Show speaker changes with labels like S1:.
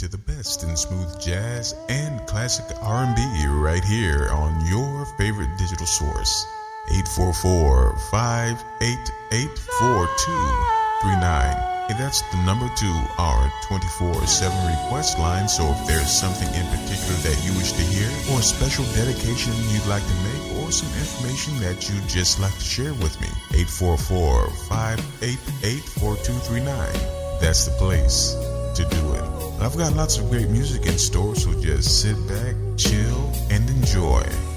S1: to the best in smooth jazz and classic R&B right here on your favorite digital source. 844-588-4239. And that's the number to our 24/7 request line. So if there's something in particular that you wish to hear, or a special dedication you'd like to make, or some information that you'd just like to share with me, 844-588-4239. That's the place to do it. I've got lots of great music in store, so just sit back, chill, and enjoy.